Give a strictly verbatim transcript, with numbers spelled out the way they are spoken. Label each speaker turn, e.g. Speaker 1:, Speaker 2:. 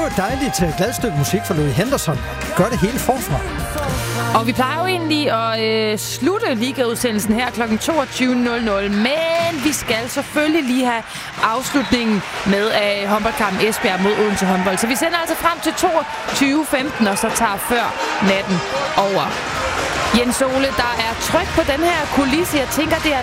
Speaker 1: et dejligt uh, glad stykke musik fra Louis Henderson. Gør det hele forfra.
Speaker 2: Og vi plejer jo egentlig at øh, slutte ligaudsendelsen her klokken toogtyve nul nul, men vi skal selvfølgelig lige have afslutningen med øh, håndboldkampen Esbjerg mod Odense håndbold. Så vi sender altså frem til toogtyve femten, og så tager før natten over. Jens Ole, der er tryk på den her kulisse. Jeg tænker, det er